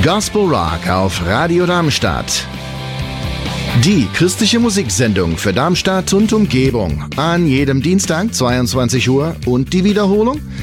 Gospel Rock auf Radio Darmstadt. Die christliche Musiksendung für Darmstadt und Umgebung. An jedem Dienstag 22 Uhr und die Wiederholung